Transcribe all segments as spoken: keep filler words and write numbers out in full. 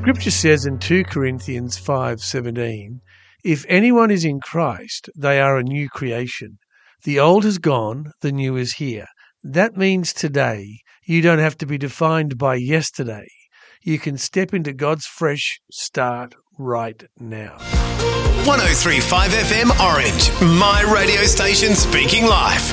Scripture says in two Corinthians five seventeen, if anyone is in Christ, they are a new creation. The old has gone, the new is here. That means today you don't have to be defined by yesterday. You can step into God's fresh start right now. one oh three point five F M Orange, my radio station speaking life.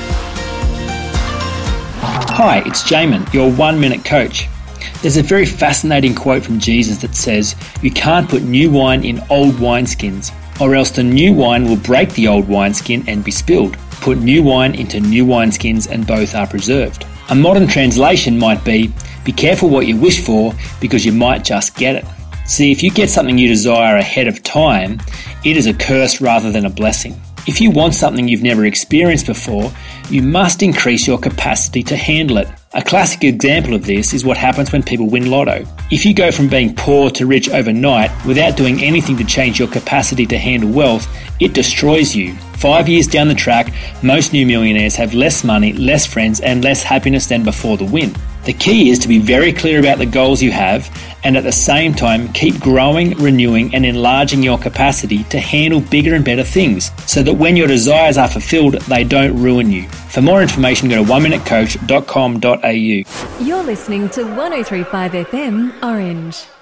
Hi, it's Jamin, your one-minute coach. There's a very fascinating quote from Jesus that says, you can't put new wine in old wineskins, or else the new wine will break the old wineskin and be spilled. Put new wine into new wineskins and both are preserved. A modern translation might be, be careful what you wish for because you might just get it. See, if you get something you desire ahead of time, it is a curse rather than a blessing. If you want something you've never experienced before, you must increase your capacity to handle it. A classic example of this is what happens when people win lotto. If you go from being poor to rich overnight without doing anything to change your capacity to handle wealth, it destroys you. Five years down the track, most new millionaires have less money, less friends, and less happiness than before the win. The key is to be very clear about the goals you have and at the same time keep growing, renewing and enlarging your capacity to handle bigger and better things so that when your desires are fulfilled, they don't ruin you. For more information, go to one minute coach dot com dot a u. You're listening to one oh three point five F M Orange.